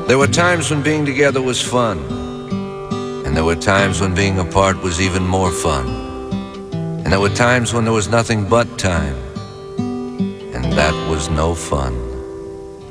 There were times when being together was fun, and there were times when being apart was even more fun. And there were times when there was nothing but time, and that was no fun.